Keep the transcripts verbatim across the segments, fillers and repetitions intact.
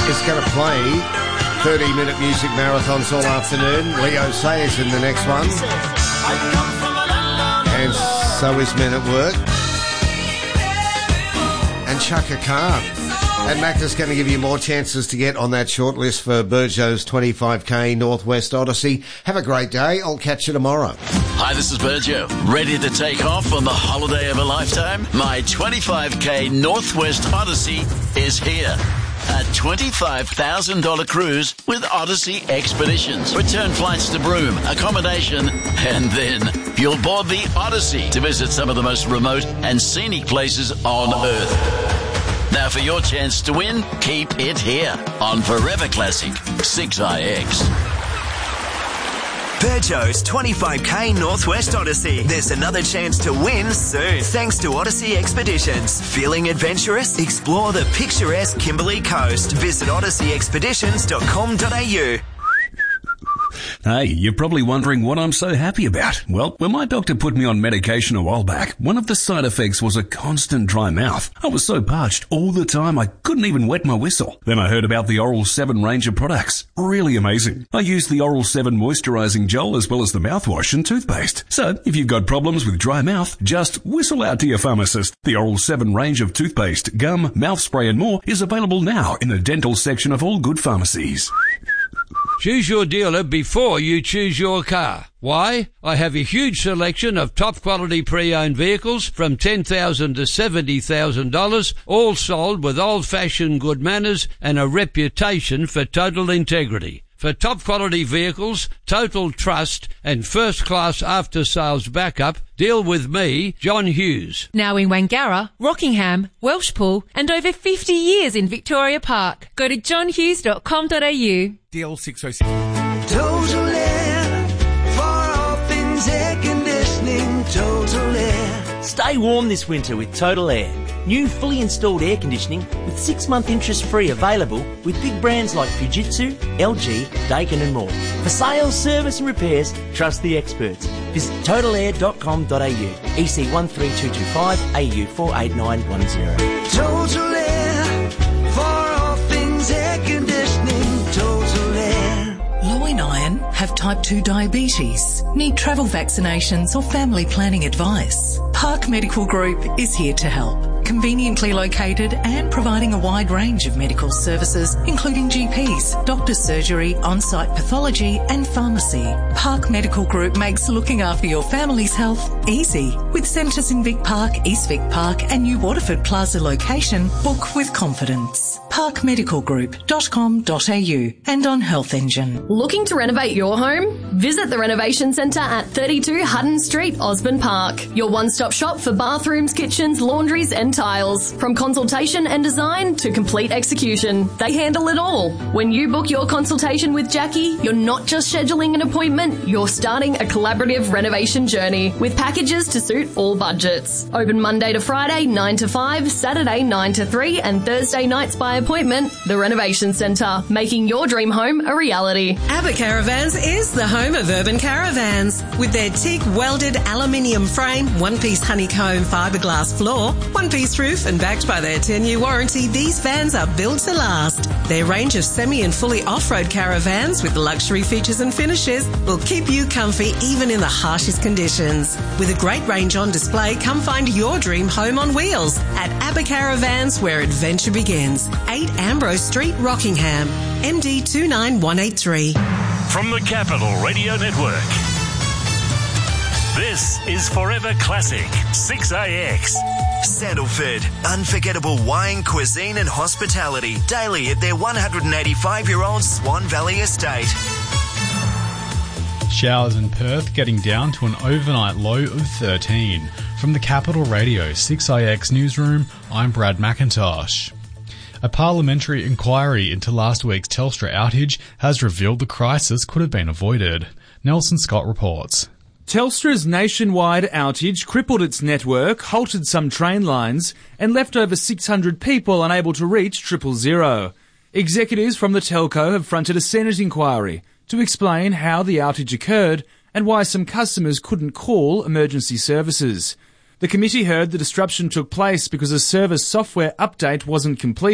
is going to play thirty-minute music marathons all afternoon. Leo Sayers in the next one. And so is Men at Work. And Chaka Khan. And Macca's going to give you more chances to get on that short list for Burjo's twenty-five K Northwest Odyssey. Have a great day. I'll catch you tomorrow. Hi, this is Burjo. Ready to take off on the holiday of a lifetime? My twenty-five K Northwest Odyssey is here. A twenty-five thousand dollars cruise with Odyssey Expeditions. Return flights to Broome, accommodation, and then you'll board the Odyssey to visit some of the most remote and scenic places on Earth. Now for your chance to win, keep it here on Forever Classic six I X. Burjo's twenty-five K Northwest Odyssey. There's another chance to win soon, thanks to Odyssey Expeditions. Feeling adventurous? Explore the picturesque Kimberley Coast. Visit odyssey expeditions dot com dot a u. Hey, you're probably wondering what I'm so happy about. Well, when my doctor put me on medication a while back, one of the side effects was a constant dry mouth. I was so parched all the time I couldn't even wet my whistle. Then I heard about the Oral seven range of products. Really amazing. I used the Oral seven moisturizing gel as well as the mouthwash and toothpaste. So, if you've got problems with dry mouth, just whistle out to your pharmacist. The Oral seven range of toothpaste, gum, mouth spray and more is available now in the dental section of all good pharmacies. Choose your dealer before you choose your car. Why? I have a huge selection of top-quality pre-owned vehicles from ten thousand dollars to seventy thousand dollars, all sold with old-fashioned good manners and a reputation for total integrity. For top-quality vehicles, total trust, and first-class after-sales backup, deal with me, John Hughes. Now in Wangara, Rockingham, Welshpool, and over fifty years in Victoria Park. Go to john hughes dot com dot a u. D L six oh six. Total Air, for all things air conditioning, Total Air. Stay warm this winter with Total Air. New fully installed air conditioning with six-month interest-free available with big brands like Fujitsu, L G, Daikin and more. For sales, service and repairs, trust the experts. Visit total air dot com dot a u. E C one three two two five, A U four eight nine one zero. Total Air, for all things air conditioning, Total Air. Loy and Iron have type two diabetes, need travel vaccinations or family planning advice. Park Medical Group is here to help. Conveniently located and providing a wide range of medical services, including G Ps, doctor's surgery, on-site pathology and pharmacy. Park Medical Group makes looking after your family's health easy. With centres in Vic Park, East Vic Park and New Waterford Plaza location, book with confidence. park medical group dot com dot a u and on Health Engine. Looking to renovate your home? Visit the Renovation Centre at thirty-two Hutton Street, Osborne Park. Your one-stop shop for bathrooms, kitchens, laundries and tiles. From consultation and design to complete execution, they handle it all. When you book your consultation with Jackie, you're not just scheduling an appointment, you're starting a collaborative renovation journey with packages to suit all budgets. Open Monday to Friday, nine to five, Saturday, nine to three and Thursday nights by appointment. The Renovation Centre, making your dream home a reality. ABBA Caravans is the home of urban caravans. With their teak welded aluminium frame, one-piece honeycomb fiberglass floor, one-piece roof and backed by their ten-year warranty, these vans are built to last. Their range of semi and fully off-road caravans with luxury features and finishes will keep you comfy even in the harshest conditions. With a great range on display, come find your dream home on wheels at ABBA Caravans, where adventure begins. eight Ambrose Street, Rockingham, M D two nine one eight three. From the Capital Radio Network, this is Forever Classic six A X. Sandalford, unforgettable wine, cuisine and hospitality daily at their one hundred eighty-five-year-old Swan Valley estate. Showers in Perth getting down to an overnight low of thirteen. From the Capital Radio six A X newsroom, I'm Brad McIntosh. A parliamentary inquiry into last week's Telstra outage has revealed the crisis could have been avoided. Nelson Scott reports. Telstra's nationwide outage crippled its network, halted some train lines, and left over six hundred people unable to reach triple zero. Executives from the telco have fronted a Senate inquiry to explain how the outage occurred and why some customers couldn't call emergency services. The committee heard the disruption took place because a service software update wasn't completed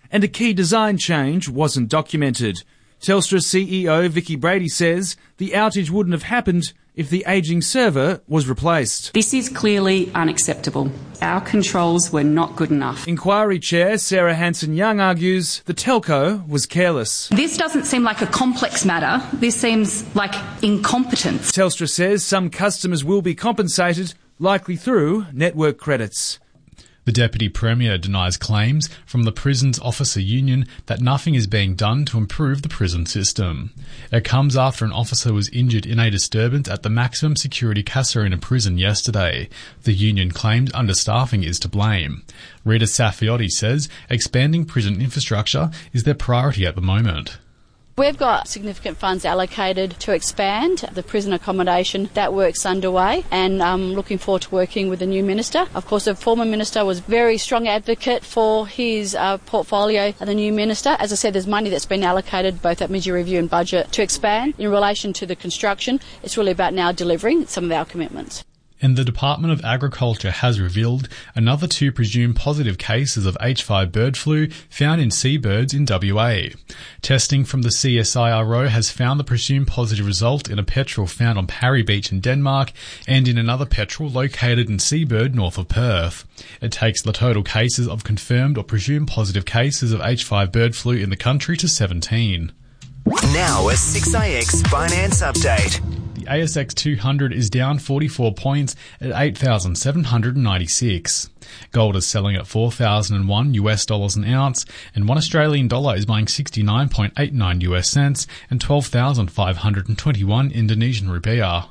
and a key design change wasn't documented. Telstra C E O Vicky Brady says the outage wouldn't have happened if the ageing server was replaced. This is clearly unacceptable. Our controls were not good enough. Inquiry Chair Sarah Hanson-Young argues the telco was careless. This doesn't seem like a complex matter. This seems like incompetence. Telstra says some customers will be compensated, likely through network credits. The Deputy Premier denies claims from the prison's officer union that nothing is being done to improve the prison system. It comes after an officer was injured in a disturbance at the maximum security Casuarina prison yesterday. The union claims understaffing is to blame. Rita Safiotti says expanding prison infrastructure is their priority at the moment. We've got significant funds allocated to expand the prison accommodation. That work's underway, and I'm looking forward to working with the new minister. Of course, the former minister was a very strong advocate for his uh, portfolio, and the new minister, as I said, there's money that's been allocated both at mid-year review and budget to expand. In relation to the construction, it's really about now delivering some of our commitments. And the Department of Agriculture has revealed another two presumed positive cases of H five bird flu found in seabirds in W A. Testing from the C S I R O has found the presumed positive result in a petrel found on Parry Beach in Denmark and in another petrel located in Seabird north of Perth. It takes the total cases of confirmed or presumed positive cases of H five bird flu in the country to seventeen. Now a six A X finance update. The A S X two hundred is down forty-four points at eight thousand seven hundred ninety-six. Gold is selling at four thousand one U S dollars an ounce, and one Australian dollar is buying sixty-nine point eight nine U S cents and twelve thousand five hundred twenty-one Indonesian rupiah.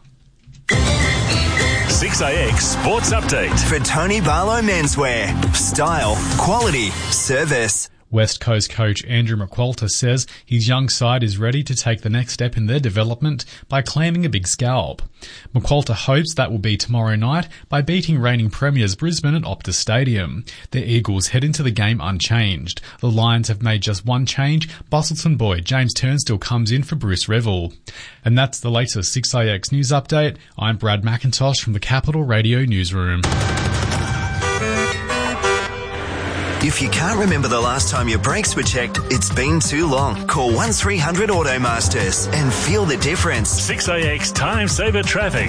six A X Sports Update. For Tony Barlow Menswear. Style, quality, service. West Coast coach Andrew McQualter says his young side is ready to take the next step in their development by claiming a big scalp. McQualter hopes that will be tomorrow night by beating reigning premiers Brisbane at Optus Stadium. The Eagles head into the game unchanged. The Lions have made just one change. Busselton boy James Turnstill comes in for Bruce Revel. And that's the latest six A X News Update. I'm Brad McIntosh from the Capital Radio Newsroom. If you can't remember the last time your brakes were checked, it's been too long. Call one three hundred Automasters and feel the difference. six A X Time Saver Traffic.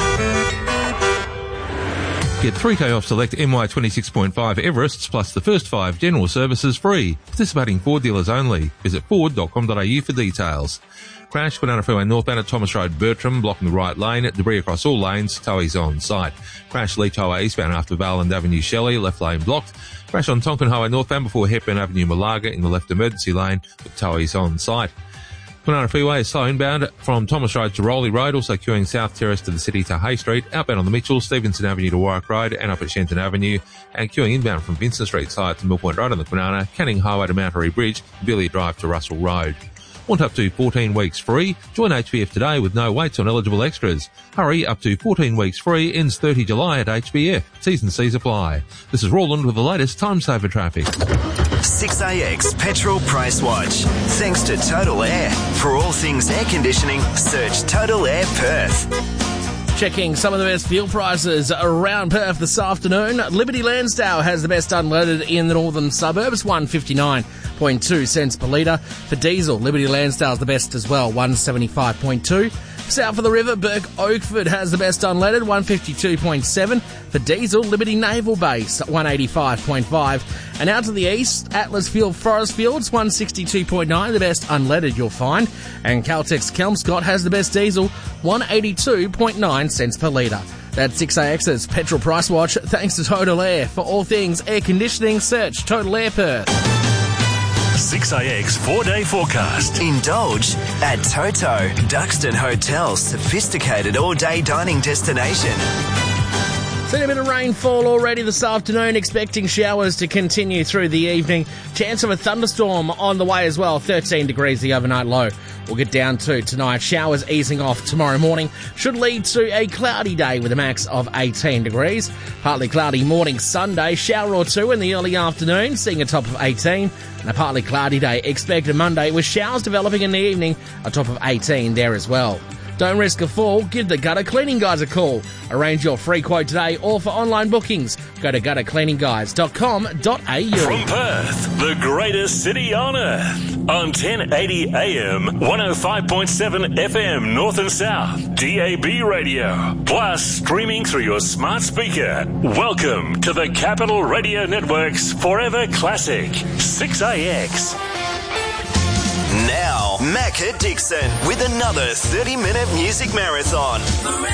Get three K off select M Y twenty-six point five Everests plus the first five general services free. Participating Ford dealers only. Visit ford dot com dot a u for details. Crash, Banana Freeway northbound at Thomas Road, Bertram, blocking the right lane. Debris across all lanes. Tow is on site. Crash, Leach Highway eastbound after Valland Avenue, Shelley, left lane blocked. Crash on Tonkin Highway northbound before Hepburn Avenue, Malaga in the left emergency lane. The tow is on site. Banana Freeway is slow inbound from Thomas Road to Rowley Road, also queuing South Terrace to the city to Hay Street, outbound on the Mitchell, Stevenson Avenue to Warwick Road and up at Shenton Avenue, and queuing inbound from Vincent Street side to Mill Point Road on the Kwinana, Canning Highway to Mount Airy Bridge, Billy Drive to Russell Road. Want up to fourteen weeks free? Join H B F today with no waits on eligible extras. Hurry, up to fourteen weeks free, ends thirtieth July at H B F. T's and C's apply. This is Roland with the latest time saver traffic. six A X Petrol Price Watch. Thanks to Total Air. For all things air conditioning, search Total Air Perth. Checking some of the best fuel prices around Perth this afternoon. Liberty Lansdale has the best unleaded in the northern suburbs, one fifty-nine point two cents per litre. For diesel, Liberty Lansdale's the best as well, one seventy-five point two. South of the river, Burke Oakford has the best unleaded, one fifty-two point seven. For diesel, Liberty Naval Base, one eighty-five point five. And out to the east, Atlas Field Forest Fields, one sixty-two point nine, the best unleaded you'll find. And Caltex Kelmscott has the best diesel, one eighty-two point nine cents per litre. That's six A X's Petrol Price Watch, thanks to Total Air. For all things air conditioning, search Total Air Perth. six A X four-day forecast. Indulge at Toto, Duxton Hotel's sophisticated all-day dining destination. Seen a bit of rainfall already this afternoon, expecting showers to continue through the evening. Chance of a thunderstorm on the way as well, thirteen degrees the overnight low. We'll get down to tonight. Showers easing off tomorrow morning. Should lead to a cloudy day with a max of eighteen degrees. Partly cloudy morning Sunday. Shower or two in the early afternoon, seeing a top of eighteen. And a partly cloudy day expected Monday with showers developing in the evening, a top of eighteen there as well. Don't risk a fall, give the gutter cleaning guys a call. Arrange your free quote today or for online bookings, Go to gutter cleaning guys dot com dot a u. From Perth, the greatest city on earth. On ten eighty A M, one oh five point seven F M North and South, D A B radio. Plus streaming through your smart speaker. Welcome to the Capital Radio Network's Forever Classic, six A X. Now, Macca Dixon with another thirty minute music marathon.